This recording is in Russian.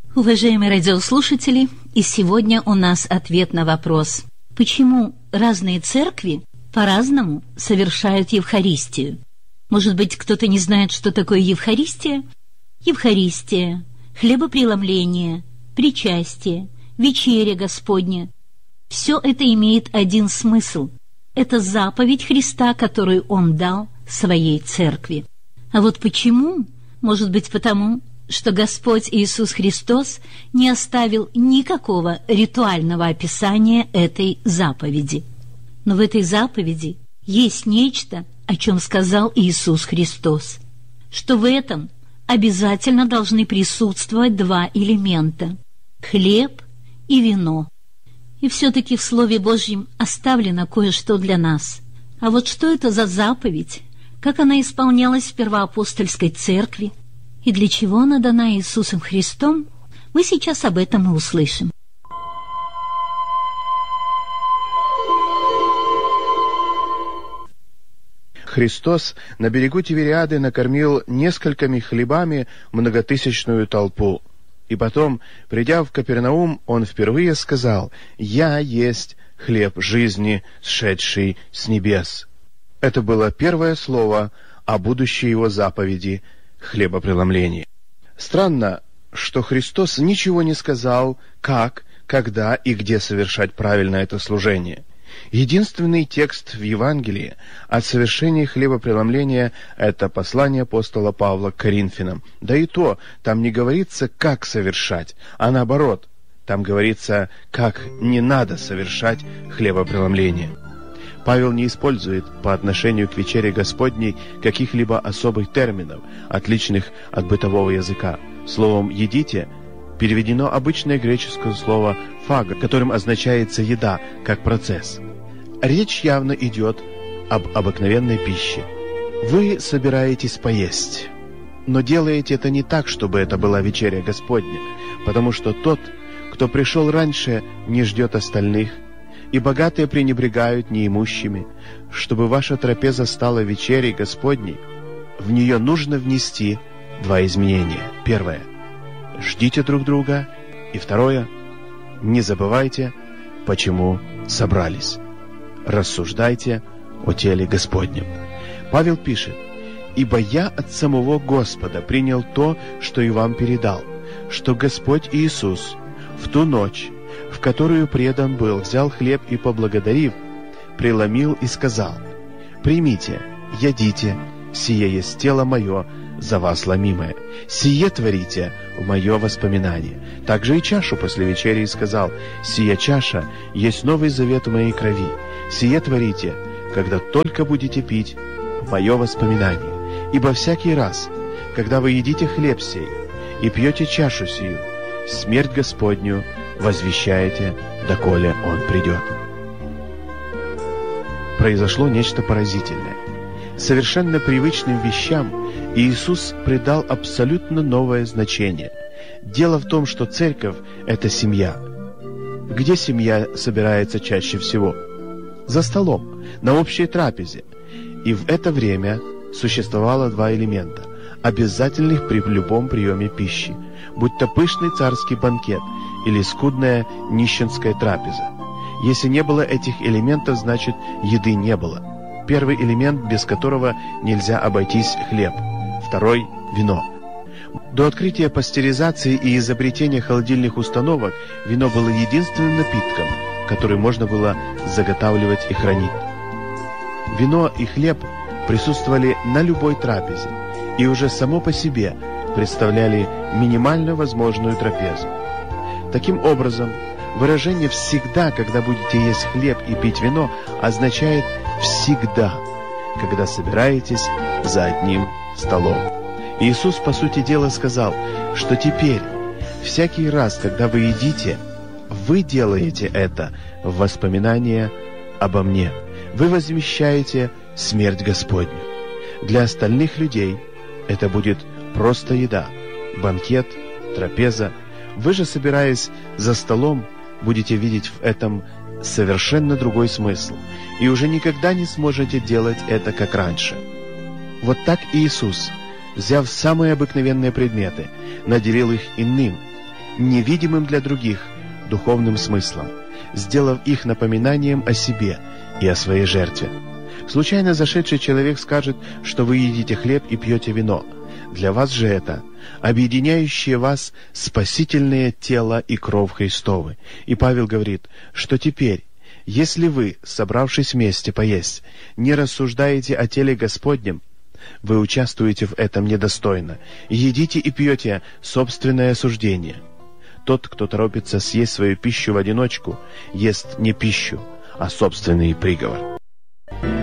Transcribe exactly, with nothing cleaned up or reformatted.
Уважаемые радиослушатели, и сегодня у нас ответ на вопрос, почему разные церкви по-разному совершают Евхаристию. Может быть, кто-то не знает, что такое Евхаристия? Евхаристия, хлебопреломление, причастие, вечеря Господня – все это имеет один смысл. Это заповедь Христа, которую Он дал своей церкви. А вот почему? Может быть, потому, что Господь Иисус Христос не оставил никакого ритуального описания этой заповеди. Но в этой заповеди есть нечто, о чем сказал Иисус Христос, что в этом обязательно должны присутствовать два элемента – хлеб и вино. И все-таки в Слове Божьем оставлено кое-что для нас. А вот что это за заповедь, как она исполнялась в первоапостольской церкви, и для чего она дана Иисусом Христом, мы сейчас об этом и услышим. Христос на берегу Тивериады накормил несколькими хлебами многотысячную толпу. И потом, придя в Капернаум, он впервые сказал: «Я есть хлеб жизни, сшедший с небес». Это было первое слово о будущей его заповеди — хлебопреломлении. Странно, что Христос ничего не сказал, как, когда и где совершать правильно это служение. Единственный текст в Евангелии о совершении хлебопреломления — это послание апостола Павла к Коринфянам. Да и то, там не говорится, как совершать, а наоборот, там говорится, как не надо совершать хлебопреломление. Павел не использует по отношению к вечере Господней каких-либо особых терминов, отличных от бытового языка. Словом «едите» переведено обычное греческое слово «фага», которым означается «еда», как процесс. Речь явно идет об обыкновенной пище. Вы собираетесь поесть, но делаете это не так, чтобы это была вечеря Господня, потому что тот, кто пришел раньше, не ждет остальных, и богатые пренебрегают неимущими. Чтобы ваша трапеза стала вечерей Господней, в нее нужно внести два изменения. Первое — ждите друг друга, и второе — не забывайте, почему собрались. Рассуждайте о теле Господнем. Павел пишет: «Ибо я от самого Господа принял то, что и вам передал, что Господь Иисус в ту ночь, в которую предан был, взял хлеб и, поблагодарив, преломил и сказал: примите, ядите, сие есть тело мое, за вас ломимое. Сие творите в мое воспоминание». Также и чашу после вечери сказал: «Сия чаша есть новый завет в моей крови. Сие творите, когда только будете пить, в мое воспоминание. Ибо всякий раз, когда вы едите хлеб сей и пьете чашу сию, смерть Господню возвещаете, доколе Он придет». Произошло нечто поразительное. Совершенно привычным вещам Иисус придал абсолютно новое значение. Дело в том, что церковь — это семья. Где семья собирается чаще всего? За столом, на общей трапезе. И в это время существовало два элемента, обязательных при любом приеме пищи, будь то пышный царский банкет или скудная нищенская трапеза. Если не было этих элементов, значит, еды не было. Первый элемент, без которого нельзя обойтись — хлеб. Второй — вино. До открытия пастеризации и изобретения холодильных установок вино было единственным напитком, который можно было заготавливать и хранить. Вино и хлеб присутствовали на любой трапезе и уже само по себе представляли минимально возможную трапезу. Таким образом, выражение «всегда, когда будете есть хлеб и пить вино» означает «всегда, когда собираетесь за одним столом». Иисус, по сути дела, сказал, что теперь, всякий раз, когда вы едите, вы делаете это в воспоминание обо мне. Вы возвещаете смерть Господню. Для остальных людей это будет просто еда, банкет, трапеза. Вы же, собираясь за столом, будете видеть в этом совершенно другой смысл, и уже никогда не сможете делать это, как раньше. Вот так Иисус, взяв самые обыкновенные предметы, наделил их иным, невидимым для других духовным смыслом, сделав их напоминанием о себе и о своей жертве. Случайно зашедший человек скажет, что вы едите хлеб и пьете вино. Для вас же это объединяющее вас спасительное тело и кровь Христовы. И Павел говорит, что теперь, если вы, собравшись вместе поесть, не рассуждаете о теле Господнем, вы участвуете в этом недостойно, едите и пьете собственное осуждение. Тот, кто торопится съесть свою пищу в одиночку, ест не пищу, а собственный приговор.